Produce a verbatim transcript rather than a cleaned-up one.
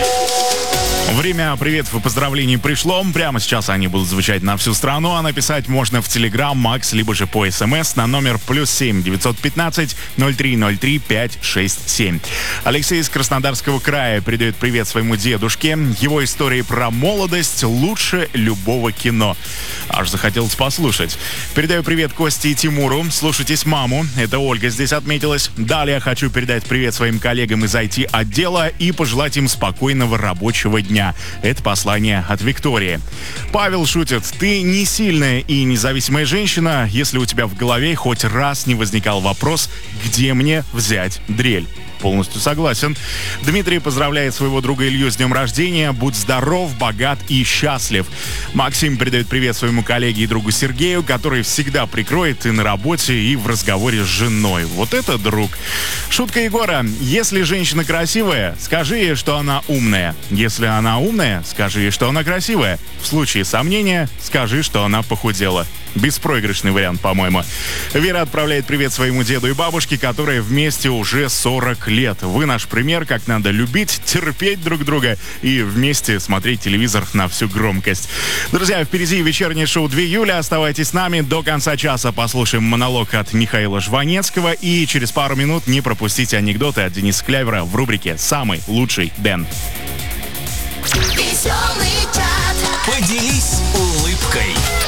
Время приветов и поздравлений пришло. Прямо сейчас они будут звучать на всю страну, а написать можно в Telegram, Макс, либо же по СМС на номер плюс семь девятьсот пятнадцать ноль три ноль три пять шесть семь. Алексей из Краснодарского края передает привет своему дедушке. Его истории про молодость лучше любого кино. Аж захотелось послушать. Передаю привет Косте и Тимуру. Слушайтесь маму. Это Ольга здесь отметилась. Далее хочу передать привет своим коллегам из ай ти-отдела и пожелать им спокойного рабочего дня. Это послание от Виктории. Павел шутит. Ты не сильная и независимая женщина, если у тебя в голове хоть раз не возникал вопрос, где мне взять дрель. Полностью согласен. Дмитрий поздравляет своего друга Илью с днем рождения. Будь здоров, богат и счастлив. Максим передает привет своему коллеге и другу Сергею, который всегда прикроет и на работе, и в разговоре с женой. Вот это друг. Шутка Егора. Если женщина красивая, скажи ей, что она умная. Если она умная, скажи ей, что она красивая. В случае сомнения, скажи, что она похудела. Беспроигрышный вариант, по-моему. Вера отправляет привет своему деду и бабушке, которые вместе уже сорок лет. Вы наш пример, как надо любить, терпеть друг друга и вместе смотреть телевизор на всю громкость. Друзья, впереди вечернее шоу две июля. Оставайтесь с нами. До конца часа послушаем монолог от Михаила Жванецкого. И через пару минут не пропустите анекдоты от Дениса Клявера в рубрике «Самый лучший Дэн». Веселый чат. Поделись улыбкой.